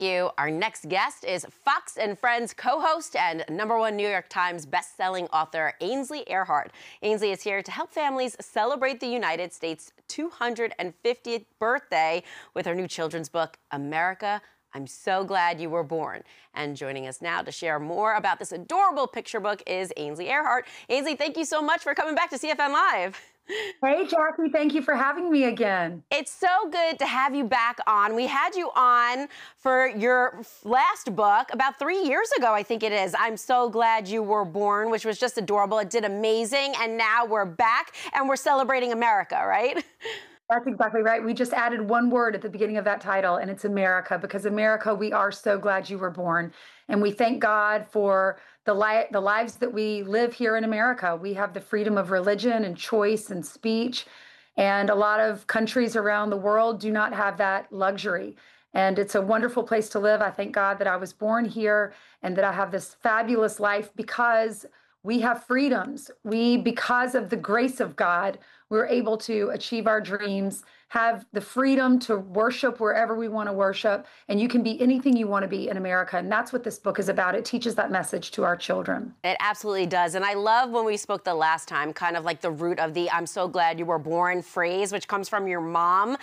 You. Our next guest is Fox and Friends co-host and #1 New York Times best-selling author Ainsley Earhardt. Ainsley is here to help families celebrate the United States' 250th birthday with her new children's book, America, I'm So Glad You Were Born. And joining us now to share more about this adorable picture book is Ainsley Earhardt. Ainsley, thank you so much for coming back to CFN Live. Hey, Jackie, thank you for having me again. It's so good to have you back on. We had you on for your last book about 3 years ago, I think it is. I'm So Glad You Were Born, which was just adorable. It did amazing. And now we're back and we're celebrating America, right? That's exactly right. We just added one word at the beginning of that title, and it's America, because America, we are so glad you were born. And we thank God for the lives that we live here in America. We have the freedom of religion and choice and speech. And a lot of countries around the world do not have that luxury. And it's a wonderful place to live. I thank God that I was born here and that I have this fabulous life because we have freedoms. Because of the grace of God, we're able to achieve our dreams, have the freedom to worship wherever we want to worship, and you can be anything you want to be in America. And that's what this book is about. It teaches that message to our children. It absolutely does. And I love when we spoke the last time, kind of like the root of the I'm so glad you were born phrase, which comes from your mom.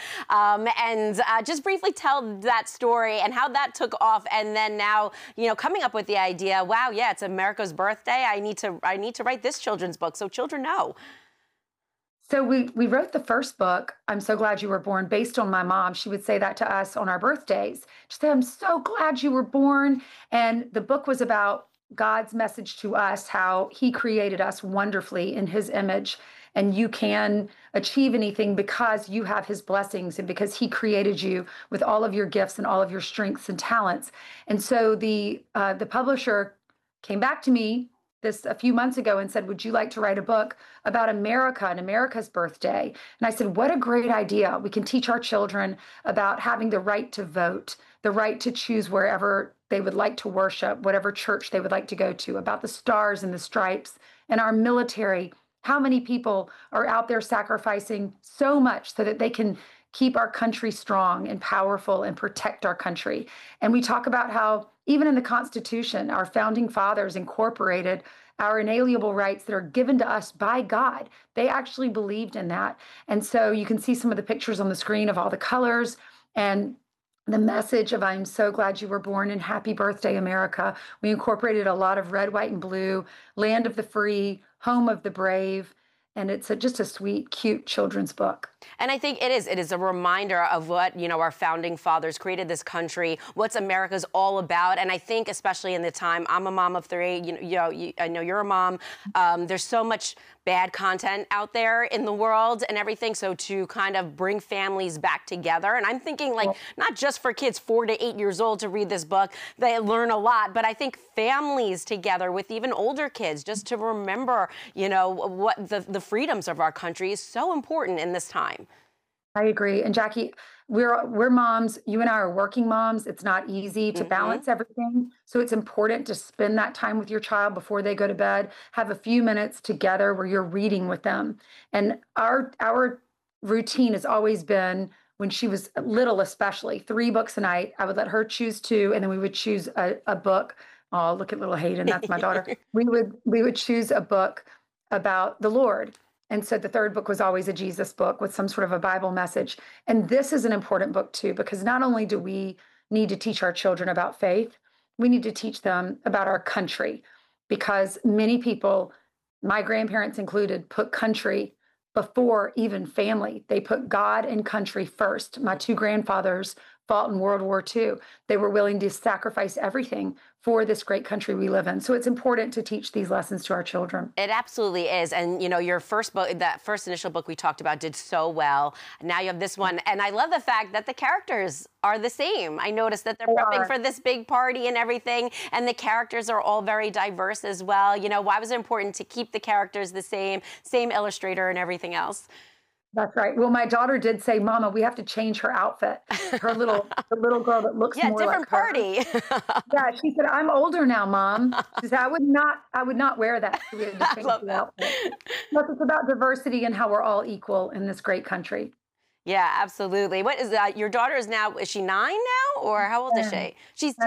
Just briefly tell that story and how that took off. And then now, coming up with the idea, wow, yeah, it's America's birthday. I need to write this children's book so children know. So we wrote the first book, I'm So Glad You Were Born, based on my mom. She would say that to us on our birthdays. She'd say, I'm so glad you were born. And the book was about God's message to us, how he created us wonderfully in his image. And you can achieve anything because you have his blessings and because he created you with all of your gifts and all of your strengths and talents. And so the publisher came back to me a few months ago and said, would you like to write a book about America and America's birthday? And I said, what a great idea. We can teach our children about having the right to vote, the right to choose wherever they would like to worship, whatever church they would like to go to, about the stars and the stripes and our military. How many people are out there sacrificing so much so that they can keep our country strong and powerful and protect our country. And we talk about how even in the Constitution, our founding fathers incorporated our inalienable rights that are given to us by God. They actually believed in that. And so you can see some of the pictures on the screen of all the colors and the message of I'm so glad you were born and happy birthday, America. We incorporated a lot of red, white, and blue, land of the free, home of the brave. And it's just a sweet, cute children's book. And I think it is a reminder of what, our founding fathers created this country, what's America's all about. And I think especially in the time, I'm a mom of 3, I know you're a mom. There's so much bad content out there in the world and everything. So to kind of bring families back together. And I'm thinking not just for kids 4 to 8 years old to read this book, they learn a lot, but I think families together with even older kids, just to remember, what the freedoms of our country is so important in this time. I agree. And Jackie, we're moms. You and I are working moms. It's not easy to balance everything. So it's important to spend that time with your child before they go to bed. Have a few minutes together where you're reading with them. And our routine has always been, when she was little especially, 3 books a night. I would let her choose 2, and then we would choose a book. Oh, look at little Hayden. That's my daughter. We would choose a book about the Lord. And so the 3rd book was always a Jesus book with some sort of a Bible message. And this is an important book too, because not only do we need to teach our children about faith, we need to teach them about our country, because many people, my grandparents included, put country before even family. They put God and country first. My 2 grandfathers fought in World War II. They were willing to sacrifice everything for this great country we live in. So it's important to teach these lessons to our children. It absolutely is. And, your first book, that first initial book we talked about, did so well. Now you have this one. And I love the fact that the characters are the same. I noticed that they're prepping for this big party and everything. And the characters are all very diverse as well. Why was it important to keep the characters the same illustrator and everything else? That's right. Well, my daughter did say, Mama, we have to change her outfit. The little girl that looks more like her. Yeah, different party. Yeah, she said, I'm older now, Mom. She said, I would not wear that. So we had to change the outfit. But it's about diversity and how we're all equal in this great country. Yeah, absolutely. What is that? Your daughter is now, is she 9 now, or how old is 10, she? She's